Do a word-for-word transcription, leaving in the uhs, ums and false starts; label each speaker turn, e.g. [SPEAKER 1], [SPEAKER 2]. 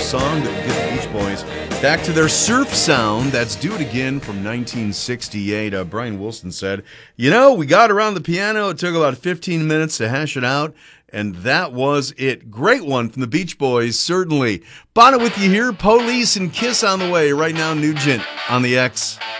[SPEAKER 1] song that would get the Beach Boys back to their surf sound. That's Do It Again from nineteen sixty-eight. Uh, Brian Wilson said, you know, we got around the piano. It took about fifteen minutes to hash it out, and that was it. Great one from the Beach Boys, certainly. Bonnet with you here. Police and Kiss on the way. Right now, Nugent on the X.